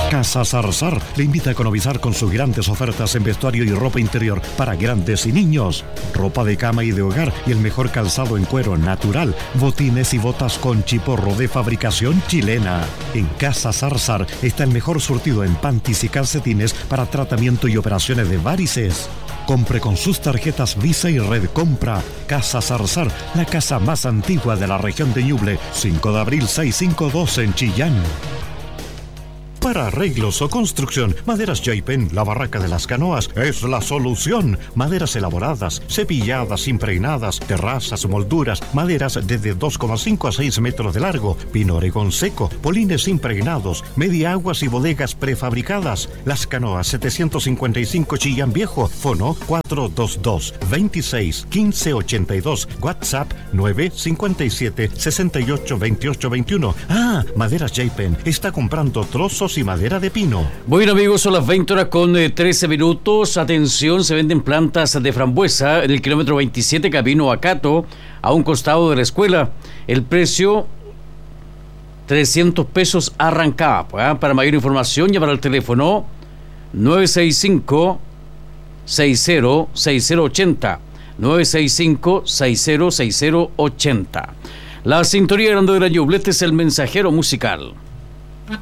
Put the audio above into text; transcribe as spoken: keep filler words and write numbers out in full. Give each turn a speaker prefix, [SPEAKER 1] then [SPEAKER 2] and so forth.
[SPEAKER 1] Casa Zarzar le invita a economizar con sus grandes ofertas en vestuario y ropa interior para grandes y niños. Ropa de cama y de hogar y el mejor calzado en cuero natural. Botines y botas con chiporro de fabricación chilena. En Casa Zarzar está el mejor surtido en panties y calcetines para tratamiento y operaciones de varices. Compre con sus tarjetas Visa y Red Compra. Casa Zarzar, la casa más antigua de la región de Ñuble. cinco de abril seiscientos cincuenta y dos en Chillán. Para arreglos o construcción, Maderas Jaipen, la barraca de las canoas, es la solución. Maderas elaboradas, cepilladas, impregnadas, terrazas, molduras, maderas desde dos coma cinco a seis metros de largo, pino oregón seco, polines impregnados, media aguas y bodegas prefabricadas. Las canoas setecientos cincuenta y cinco Chillán Viejo, fono cuatro dos dos, veintiséis, quince ochenta y dos, WhatsApp nueve cincuenta y siete, sesenta y ocho, veintiocho veintiuno. Ah, Maderas Jaipen está comprando trozos y madera de pino.
[SPEAKER 2] Bueno, amigos, son las veinte horas con eh, trece minutos. Atención, se venden plantas de frambuesa en el kilómetro veintisiete camino a Cato, a un costado de la escuela. El precio trescientos pesos arrancaba. ¿eh? Para mayor información, llamar al teléfono nueve seis cinco, seis cero seis cero ocho cero, nueve seis cinco, seis cero seis cero ocho cero. La sintonía grande de la Ñuble, este es el mensajero musical.